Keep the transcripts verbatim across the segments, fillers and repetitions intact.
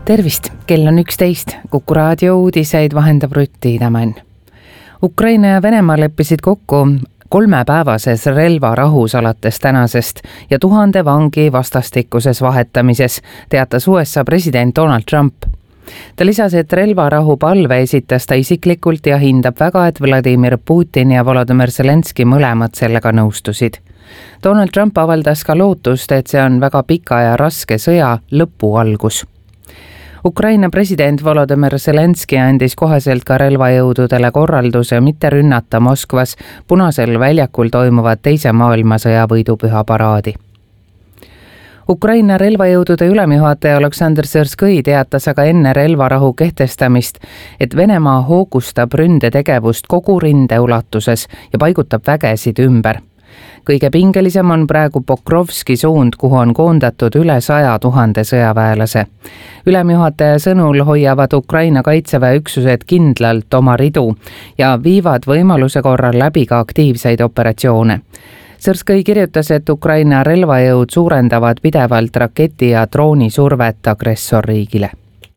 Tervist, kell on üksteist, Kuku raadio uudiseid vahendab Rutt Tiidemann. Ukraina ja Venemaa leppisid kokku kolmepäevases relvarahus alates tänasest ja tuhande vangi vastastikuses vahetamises, teatas U S A president Donald Trump. Ta lisas, et relvarahu palve esitas ta isiklikult ja hindab väga, et Vladimir Putin ja Volodymyr Zelenski mõlemad sellega nõustusid. Donald Trump avaldas ka lootust, et see on väga pika ja raske sõja lõpu algus. Ukraina president Volodymyr Zelenski andis koheselt ka relvajõududele korralduse mitte rünnata Moskvas Punasel väljakul toimuvat teise maailmasõja võidupüha paraadi. Ukraina relvajõudude ülemjuhataja Oleksandr Syrskõi teatas aga enne relvarahu kehtestamist, et Venemaa hoogustab ründetegevust kogu rinde ulatuses ja paigutab vägesid ümber. Kõige pingelisem on praegu Pokrovski suund, kuhu on koondatud üle saja tuhande sõjaväelase. Ülemjuhataja sõnul hoiavad Ukraina kaitseväe üksused kindlalt oma ridu ja viivad võimaluse korral läbi ka aktiivseid operatsioone. Syrskõi kirjutas, et Ukraina relvajõud suurendavad pidevalt raketi- ja droonisurvet agressorriigile.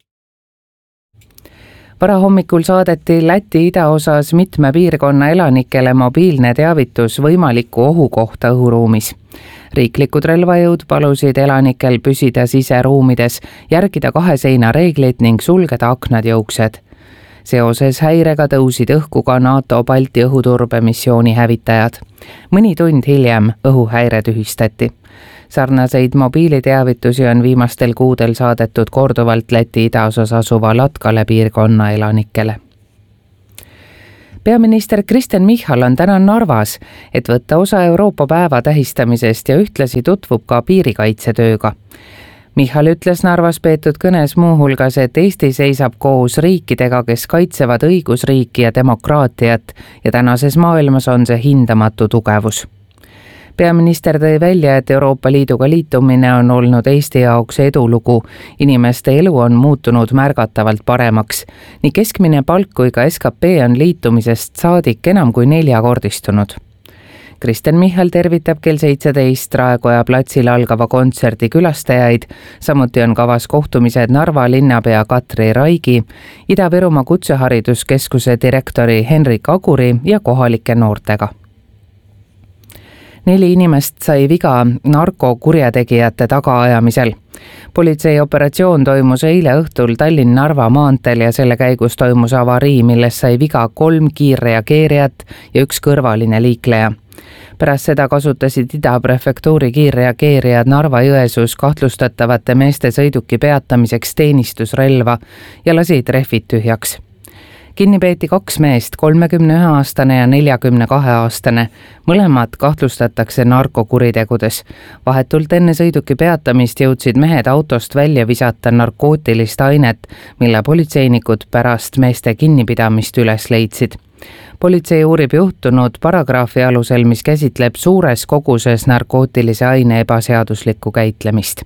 Varahommikul saadeti Läti idaosas mitme piirkonna elanikele mobiilne teavitus võimaliku ohu kohta õhuruumis. Riiklikud relvajõud palusid elanikel püsida siseruumides, järgida kahe seina reeglit ning sulgeda aknad ja uksed. Seoses häirega tõusid õhku ka NATO Balti õhuturbemissiooni hävitajad. Mõni tund hiljem õhuhäire tühistati. Sarnaseid mobiiliteavitusi on viimastel kuudel saadetud korduvalt Läti idaosas asuva Latkale piirkonna elanikele. Peaminister Kristen Michal on täna Narvas, et võtta osa Euroopa päeva tähistamisest ja ühtlasi tutvub ka piirikaitsetööga. Michal ütles Narvas peetud kõnes muuhulgas, et Eesti seisab koos riikidega, kes kaitsevad õigusriiki ja demokraatiat ja tänases maailmas on see hindamatu tugevus. Peaminister tõi välja, et Euroopa Liiduga liitumine on olnud Eesti jaoks edulugu. Inimeste elu on muutunud märgatavalt paremaks. Nii keskmine palk kui ka S K P on liitumisest saadik enam kui neljakordistunud. Kristen Michal tervitab kell seitseteist Raekoja platsil algava kontserdi külastajaid. Samuti on kavas kohtumised Narva linnapea Katri Raigi, Ida-Virumaa kutsehariduskeskuse direktori Henrik Aguri ja kohalike noortega. Neli inimest sai viga narkokurjategijate tagaajamisel. Politsei operatsioon toimus eile õhtul Tallinn-Narva maanteel ja selle käigus toimus avarii, milles sai viga kolm kiirreageerijat ja üks kõrvaline liikleja. Pärast seda kasutasid Ida prefektuuri kiirreageerijad Narva-Jõesuus kahtlustatavate meeste sõiduki peatamiseks teenistusrelva ja lasid rehvid tühjaks. Kinni peeti kaks meest, kolmekümne ühe aastane ja neljakümne kahe aastane. Mõlemad kahtlustatakse narkokuritegudes. Vahetult enne sõiduki peatamist jõudsid mehed autost välja visata narkootilist ainet, mille politseinikud pärast meeste kinnipidamist üles leidsid. Politsei uurib juhtunud paragrahvi alusel, mis käsitleb suures koguses narkootilise aine ebaseaduslikku käitlemist.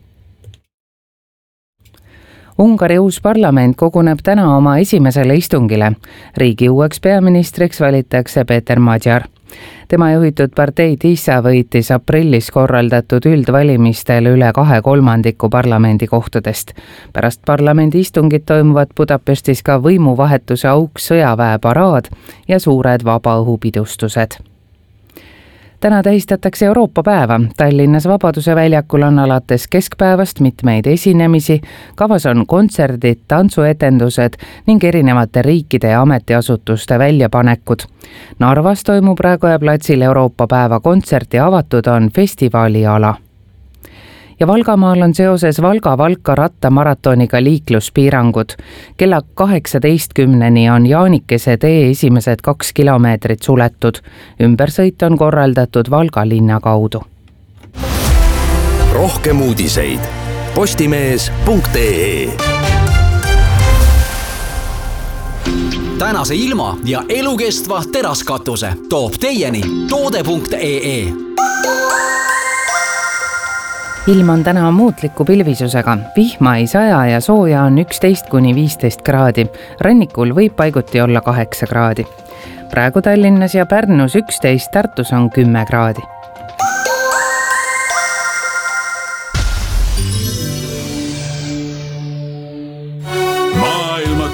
Ungari uus parlament koguneb täna oma esimesele istungile. Riigi uueks peaministriks valitakse Peter Magyar. Tema juhitud partei Tisa võitis aprillis korraldatud üldvalimistel üle kahe kolmandiku parlamendi kohtadest. Pärast parlamendi istungit toimuvad Budapestis ka võimuvahetuse auks sõjaväe paraad ja suured vabaõhupidustused. Täna tähistatakse Euroopa päeva. Tallinnas Vabaduse väljakul on alates keskpäevast mitmeid esinemisi, kavas on kontserdid, tantsuetendused ning erinevate riikide ja ametiasutuste väljapanekud. Narvas toimub Raekoja platsil Euroopa päeva kontsert ja avatud on festivaliala. Ja Valgamaal on seoses Valga-Valka rattamaratoniga liikluspiirangud. Kella kaheksateistkümneni on Jaanikese tee esimesed kaks kilomeetrit suletud. Ümbersõit on korraldatud Valga linna kaudu. Rohkem uudiseid postimees punkt ee. Tänase ilma ja elukestva teraskatuse toob teieni toode punkt ee. Ilm on täna muutliku pilvisusega. Vihma ei saja ja sooja on üksteist kuni viisteist kraadi. Rannikul võib paiguti olla kaheksa kraadi. Praegu Tallinnas ja Pärnus üksteist, Tartus on kümme kraadi.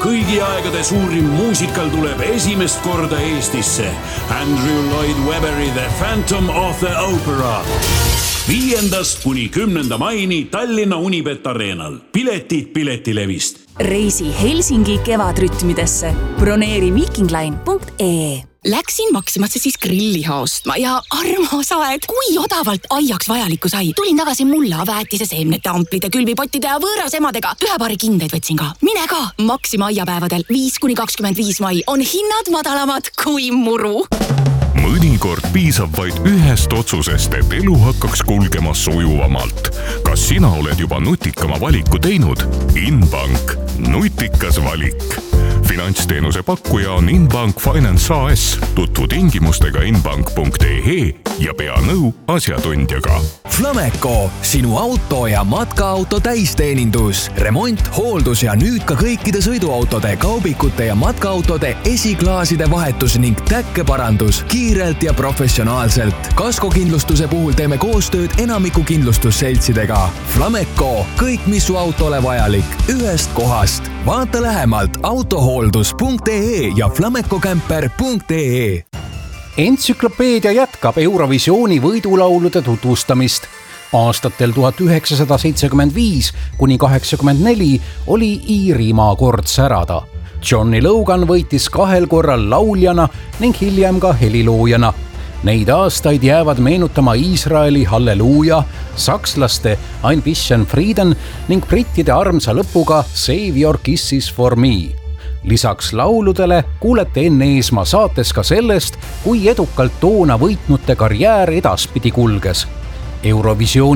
kõigi aegade suurim muusikal tuleb esimest korda Eestisse. Andrew Lloyd Webberi The Phantom of the Opera. Viiendast kuni kümnenda maini Tallinna Unibet Arenal. Piletid Piletilevist. Reisi Helsingi kevadrütmidesse. Broneeri viikingline punkt ee. Läksin Maximasse siis grilliha ostma ja armas aed, kui odavalt aiaks vajalikku sai. Tulin tagasi mulla, väetise, seemnete, amplide, külvipottide ja võõras emadega. Ühe paari kindeid võtsin ka. Mine ka! Maxima aiapäevadel viis kuni kakskümmend viis mai on hinnad madalamad kui muru. Mõnikord piisab vaid ühest otsusest, et elu hakkaks kulgema sujuvamalt. Kas sina oled juba nutikama valiku teinud? Inbank. Nutikas valik. Finantsteenuse pakkuja on Inbank Finance A S. Tutvu tingimustega inbank punkt ee ja pea nõu asjatundjaga. Flameco, sinu auto ja matkaauto täisteenindus, remont, hooldus ja nüüd ka kõikide sõiduautode, kaubikute ja matkaautode esiklaaside vahetus ning täkkeparandus kiirelt ja professionaalselt. Kaskokindlustuse puhul teeme koostööd enamiku kindlustusseltsidega. Flameco, kõik mis su autole vajalik, ühest kohast. Vaata lähemalt autohooldus punkt ee ja flamecocamper punkt ee. Entsüklopeedia jätkab Eurovisiooni võidulaulude tutvustamist. Aastatel tuhat üheksasada seitsekümmend viis kuni kaheksakümmend neli oli Iirimaa kord särada. Johnny Logan võitis kahel korral lauljana ning hiljem ka heliloojana. Neid aastaid jäävad meenutama Iisraeli Halleluuja, sakslaste Ein bisschen Frieden ning brittide armsa lõpuga Save Your Kisses for Me. Lisaks lauludele kuulete Enn Eesmaa saates ka sellest, kui edukalt toona võitnute karjäär edaspidi kulges. Eurovisiooni